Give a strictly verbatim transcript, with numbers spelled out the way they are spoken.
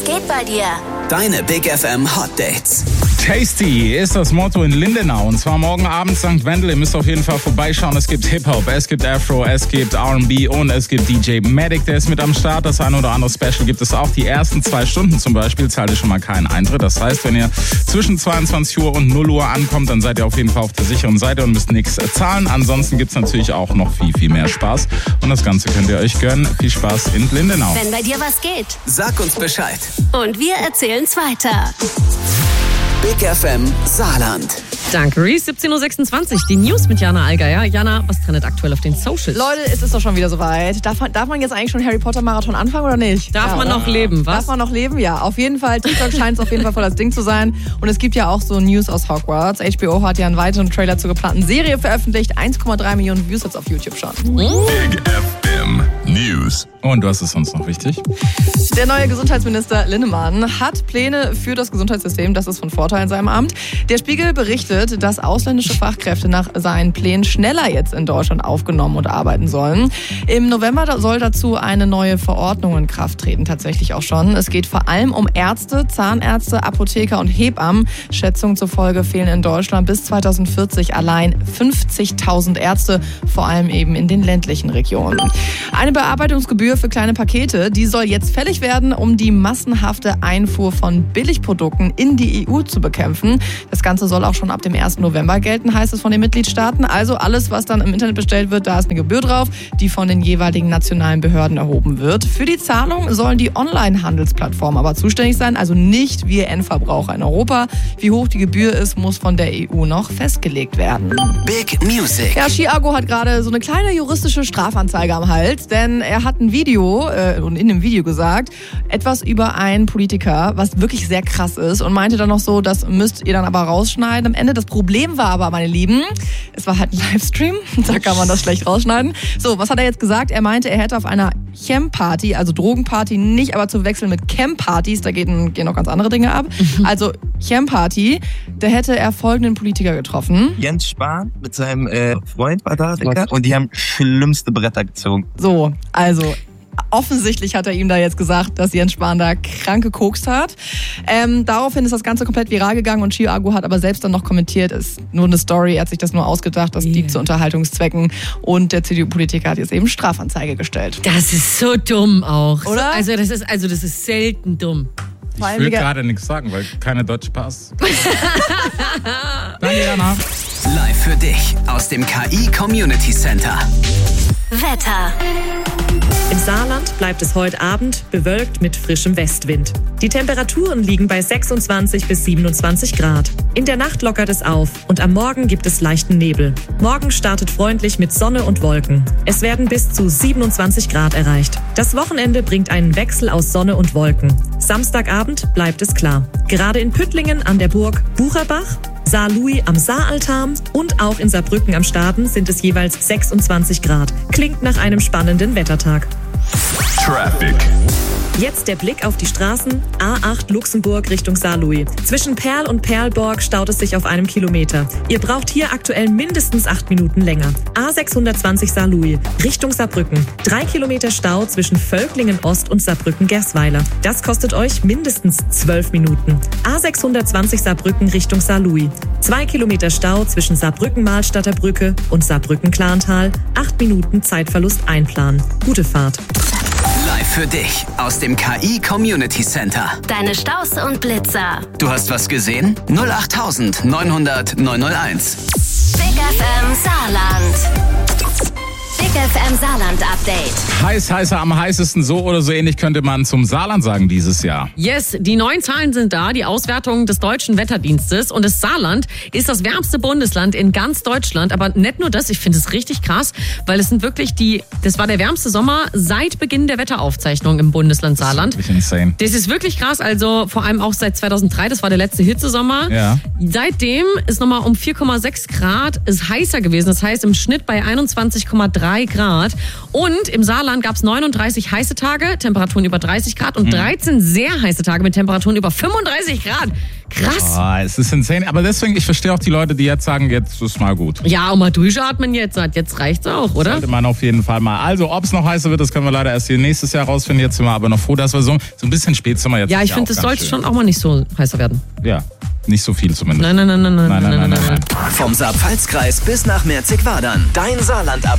Was geht bei dir? Deine Big F M Hot Dates. Tasty ist das Motto in Lindenau. Und zwar morgen Abend Sankt Wendel. Ihr müsst auf jeden Fall vorbeischauen. Es gibt Hip-Hop, es gibt Afro, es gibt R and B und es gibt D J Matic. Der ist mit am Start. Das eine oder andere Special gibt es auch. Die ersten zwei Stunden zum Beispiel zahlt ihr schon mal keinen Eintritt. Das heißt, wenn ihr zwischen zweiundzwanzig Uhr und null Uhr ankommt, dann seid ihr auf jeden Fall auf der sicheren Seite und müsst nichts zahlen. Ansonsten gibt es natürlich auch noch viel, viel mehr Spaß. Und das Ganze könnt ihr euch gönnen. Viel Spaß in Lindenau. Wenn bei dir was geht. Sag uns Bescheid. Und wir erzählen's weiter. Big F M Saarland. Danke, Reese. siebzehn Uhr sechsundzwanzig. Die News mit Jana Allgeier. Jana, was trendet aktuell auf den Socials? Leute, es ist doch schon wieder soweit. Darf man, darf man jetzt eigentlich schon Harry Potter Marathon anfangen oder nicht? Darf ja, man oder? noch leben, was? Darf man noch leben, ja. Auf jeden Fall. TikTok scheint es auf jeden Fall voll das Ding zu sein. Und es gibt ja auch so News aus Hogwarts. H B O hat ja einen weiteren Trailer zur geplanten Serie veröffentlicht. eins Komma drei Millionen Views jetzt auf YouTube schon. Big F M News. Und was ist uns noch wichtig? Der neue Gesundheitsminister Linnemann hat Pläne für das Gesundheitssystem. Das ist von Vorteil in seinem Amt. Der Spiegel berichtet, dass ausländische Fachkräfte nach seinen Plänen schneller jetzt in Deutschland aufgenommen und arbeiten sollen. Im November soll dazu eine neue Verordnung in Kraft treten, tatsächlich auch schon. Es geht vor allem um Ärzte, Zahnärzte, Apotheker und Hebammen. Schätzungen zufolge fehlen in Deutschland bis zweitausendvierzig allein fünfzigtausend Ärzte, vor allem eben in den ländlichen Regionen. Eine Bearbeitungsgebühr für kleine Pakete, die soll jetzt fällig werden, um die massenhafte Einfuhr von Billigprodukten in die E U zu bekämpfen. Das Ganze soll auch schon ab dem ersten November gelten, heißt es von den Mitgliedstaaten. Also alles, was dann im Internet bestellt wird, da ist eine Gebühr drauf, die von den jeweiligen nationalen Behörden erhoben wird. Für die Zahlung sollen die Online-Handelsplattformen aber zuständig sein, also nicht wir Endverbraucher in Europa. Wie hoch die Gebühr ist, muss von der E U noch festgelegt werden. Big Music. Ja, Chiago hat gerade so eine kleine juristische Strafanzeige am Hals, denn er hat ein Video äh, und in dem Video gesagt, etwas über einen Politiker, was wirklich sehr krass ist und meinte dann noch so, das müsst ihr dann aber rausschneiden. Am Ende, das Problem war aber, meine Lieben, es war halt ein Livestream, da kann man das schlecht rausschneiden. So, was hat er jetzt gesagt? Er meinte, er hätte auf einer Chem-Party, also Drogenparty, nicht aber zu wechseln mit Chem-Partys, da gehen, gehen noch ganz andere Dinge ab. Mhm. Also Chem-Party, da hätte er folgenden Politiker getroffen. Jens Spahn mit seinem äh, Freund war da, und die haben schlimmste Bretter gezogen. So, also offensichtlich hat er ihm da jetzt gesagt, dass Jens Spahn da krank gekokst hat. Ähm, daraufhin ist das Ganze komplett viral gegangen und Chiago hat aber selbst dann noch kommentiert, es ist nur eine Story, er hat sich das nur ausgedacht, das yeah. dient zu Unterhaltungszwecken und der C D U-Politiker hat jetzt eben Strafanzeige gestellt. Das ist so dumm auch. Oder? Also das ist, also das ist selten dumm. Ich will gerade nichts sagen, weil keine deutsche Pass. Danke, Jana. Live für dich aus dem K I Community Center. Wetter. Im Saarland bleibt es heute Abend bewölkt mit frischem Westwind. Die Temperaturen liegen bei sechsundzwanzig bis siebenundzwanzig Grad. In der Nacht lockert es auf und am Morgen gibt es leichten Nebel. Morgen startet freundlich mit Sonne und Wolken. Es werden bis zu siebenundzwanzig Grad erreicht. Das Wochenende bringt einen Wechsel aus Sonne und Wolken. Samstagabend bleibt es klar. Gerade in Püttlingen an der Burg Bucherbach, Saarlouis am Saaraltar und auch in Saarbrücken am Staden sind es jeweils sechsundzwanzig Grad. Klingt nach einem spannenden Wettertag. Traffic. Jetzt der Blick auf die Straßen. A acht Luxemburg Richtung Saarlouis. Zwischen Perl und Perlborg staut es sich auf einem Kilometer. Ihr braucht hier aktuell mindestens acht Minuten länger. A sechshundertzwanzig Saarlouis Richtung Saarbrücken. Drei Kilometer Stau zwischen Völklingen Ost und Saarbrücken-Gersweiler. Das kostet euch mindestens zwölf Minuten. A sechshundertzwanzig Saarbrücken Richtung Saarlouis. Zwei Kilometer Stau zwischen Saarbrücken-Mahlstadter Brücke und Saarbrücken-Klarntal. Acht Minuten Zeitverlust einplanen. Gute Fahrt. Live für dich aus dem K I Community Center. Deine Staus und Blitzer. Du hast was gesehen? null acht neunhundert neunhunderteins. Big F M Saarland. Big F M Saarland Update. Heiß, heißer am heißesten, so oder so ähnlich könnte man zum Saarland sagen dieses Jahr. Yes, die neuen Zahlen sind da, die Auswertung des Deutschen Wetterdienstes. Und das Saarland ist das wärmste Bundesland in ganz Deutschland. Aber nicht nur das, ich finde es richtig krass, weil es sind wirklich die, das war der wärmste Sommer seit Beginn der Wetteraufzeichnung im Bundesland Saarland. Das ist insane. Das ist wirklich krass, also vor allem auch seit zweitausenddrei, das war der letzte Hitzesommer. Ja. Seitdem ist nochmal um vier Komma sechs Grad ist heißer gewesen. Das heißt im Schnitt bei einundzwanzig Komma drei zwei Grad. Und im Saarland gab es neununddreißig heiße Tage, Temperaturen über dreißig Grad und dreizehn sehr heiße Tage mit Temperaturen über fünfunddreißig Grad. Krass. Oh, es ist insane. Aber deswegen, ich verstehe auch die Leute, die jetzt sagen, jetzt ist mal gut. Ja, und mal durchatmen jetzt. Jetzt reicht's auch, oder? Sollte man auf jeden Fall mal. Also, ob es noch heißer wird, das können wir leider erst hier nächstes Jahr rausfinden. Jetzt sind wir aber noch froh, dass wir so, so ein bisschen Spätsommer jetzt. Ja, ich finde, es sollte schon auch mal nicht so heißer werden. Ja, nicht so viel zumindest. Nein, nein, nein, nein, nein, nein, nein, nein, nein, nein. Vom Saarpfalzkreis bis nach Merzig-Wadern. Dein Saarland-Update.